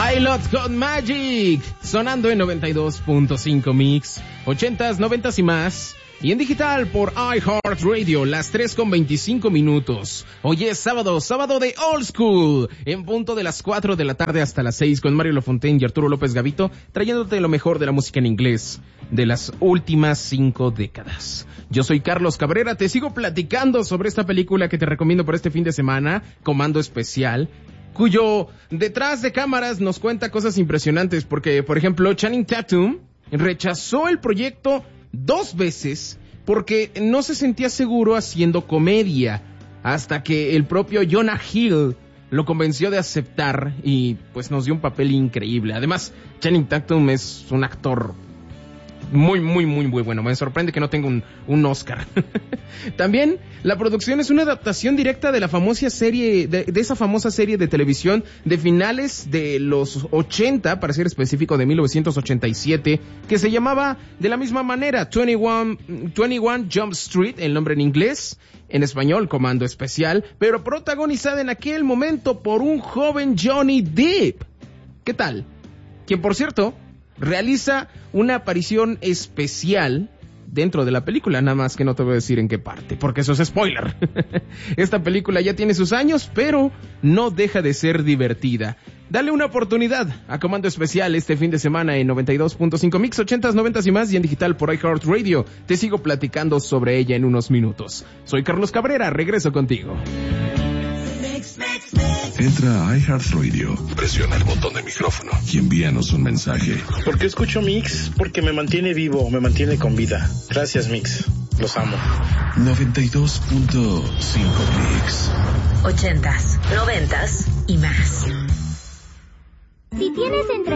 Pilot con Magic, sonando en 92.5 Mix, 80s, 90s y más, y en digital por iHeartRadio, las 3:25. Hoy es sábado de Old School, en punto de las 4 de la tarde hasta las 6, con Mario Lafontaine y Arturo López Gavito, trayéndote lo mejor de la música en inglés de las últimas 5 décadas. Yo soy Carlos Cabrera, te sigo platicando sobre esta película que te recomiendo por este fin de semana, Comando Especial, cuyo detrás de cámaras nos cuenta cosas impresionantes, porque, por ejemplo, Channing Tatum rechazó el proyecto 2 veces porque no se sentía seguro haciendo comedia, hasta que el propio Jonah Hill lo convenció de aceptar y pues nos dio un papel increíble. Además, Channing Tatum es un actor muy bueno. Me sorprende que no tenga un Oscar. También, la producción es una adaptación directa de la famosa serie, de esa famosa serie de televisión de finales de los 80, para ser específico, de 1987, que se llamaba de la misma manera, 21 Jump Street, el nombre en inglés, en español, Comando Especial, pero protagonizada en aquel momento por un joven Johnny Depp. ¿Qué tal? Quien, por cierto, realiza una aparición especial dentro de la película, nada más que no te voy a decir en qué parte, porque eso es spoiler. Esta película ya tiene sus años, pero no deja de ser divertida. Dale una oportunidad a Comando Especial este fin de semana en 92.5 Mix, 80s, 90s y más, y en digital por iHeartRadio. Te sigo platicando sobre ella en unos minutos. Soy Carlos Cabrera, regreso contigo. Entra a iHeartRadio, presiona el botón de micrófono y envíanos un mensaje. ¿Por qué escucho Mix? Porque me mantiene vivo, me mantiene con vida. Gracias, Mix. Los amo. 92.5 Mix. 80s, 90s y más. Si tienes entre